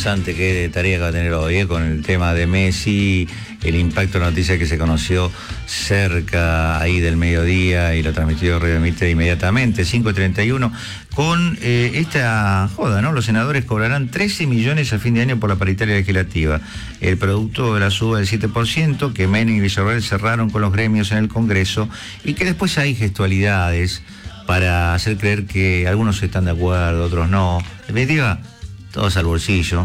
interesante qué tarea que va a tener hoy, con el tema de Messi, el impacto de la noticia que se conoció cerca ahí del mediodía y lo transmitió Radio Mitre inmediatamente, 5:31, con esta joda, ¿no? Los senadores cobrarán 13 millones a fin de año por la paritaria legislativa. El producto de la suba del 7% que Menem y Villarroel cerraron con los gremios en el Congreso y que después hay gestualidades para hacer creer que algunos están de acuerdo, otros no. En definitiva, todos al bolsillo.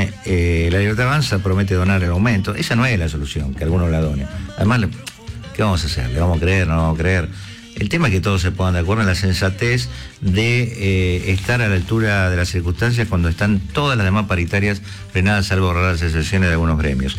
La Libertad Avanza promete donar el aumento. Esa no es la solución, que algunos la donen. Además, ¿qué vamos a hacer? ¿Le vamos a creer? ¿No vamos a creer? El tema es que todos se pongan de acuerdo en la sensatez de estar a la altura de las circunstancias cuando están todas las demás paritarias frenadas, salvo raras excepciones de algunos gremios.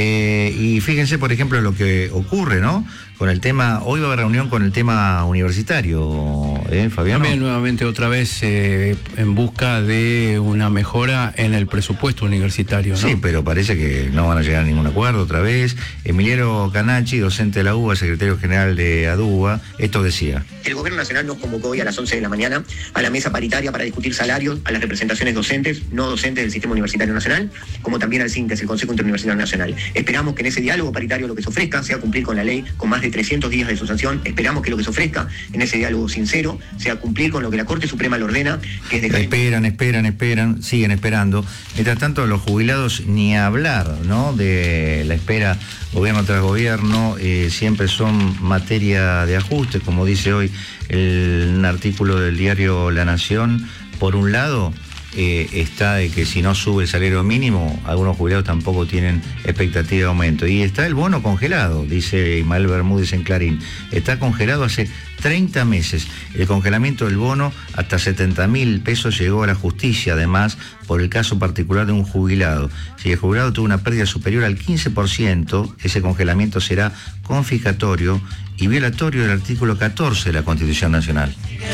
Y fíjense, por ejemplo, lo que ocurre, ¿no? Con el tema, hoy va a haber reunión con el tema universitario, Fabián. También nuevamente otra vez en busca de una mejora en el presupuesto universitario, ¿no? Sí, pero parece que no van a llegar a ningún acuerdo otra vez. Emiliano Canacci, docente de la UBA, secretario general de ADUBA, esto decía. El gobierno nacional nos convocó hoy a las 11 de la mañana a la mesa paritaria para discutir salarios a las representaciones docentes, no docentes del Sistema Universitario Nacional, como también al CINTES, el Consejo Interuniversitario Nacional. Esperamos que en ese diálogo paritario lo que se ofrezca sea cumplir con la ley con más de 300 días de su sanción. Esperamos que lo que se ofrezca en ese diálogo sincero sea cumplir con lo que la Corte Suprema le ordena, que es dejar... Esperan, siguen esperando. Mientras tanto, los jubilados ni hablar, ¿no? De la espera, gobierno tras gobierno, siempre son materia de ajuste, como dice hoy un artículo del diario La Nación. Por un lado, está de que si no sube el salario mínimo, algunos jubilados tampoco tienen expectativa de aumento. Y está el bono congelado, dice Ismael Bermúdez en Clarín. Está congelado hace 30 meses. El congelamiento del bono hasta 70.000 pesos llegó a la justicia, además, por el caso particular de un jubilado. Si el jubilado tuvo una pérdida superior al 15%, ese congelamiento será confiscatorio y violatorio del artículo 14 de la Constitución Nacional.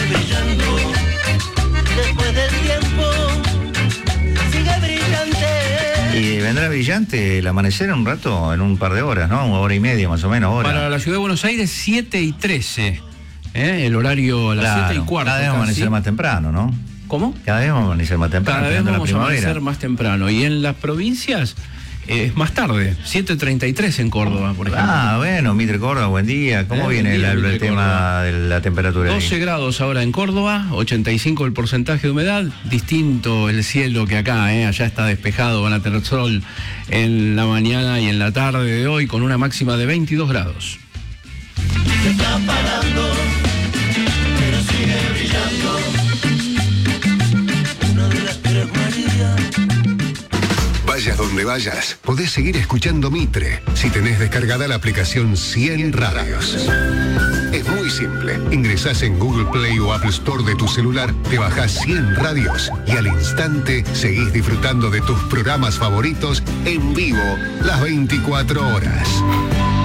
Y vendrá brillante el amanecer en un rato, en un par de horas, ¿no? 1 hora y media más o menos. Hora. Para la ciudad de Buenos Aires, 7:13. El horario a las 7:15. Cada vez va a amanecer más temprano, ¿no? ¿Cómo? Cada vez vamos a amanecer más temprano. Cada vez vamos a amanecer más temprano. Y en las provincias es más tarde, 7:33 en Córdoba, por ejemplo. Bueno, Mitre Córdoba, buen día. ¿Cómo viene el tema de la temperatura? 12 grados ahora en Córdoba, 85 el porcentaje de humedad, distinto el cielo que acá, allá está despejado, van a tener sol en la mañana y en la tarde de hoy con una máxima de 22 grados. Se está apagando, pero sigue brillando. Una de las tres Marías. Vayas donde vayas, podés seguir escuchando Mitre si tenés descargada la aplicación 100 Radios. Es muy simple. Ingresás en Google Play o Apple Store de tu celular, te bajás 100 Radios y al instante seguís disfrutando de tus programas favoritos en vivo las 24 horas.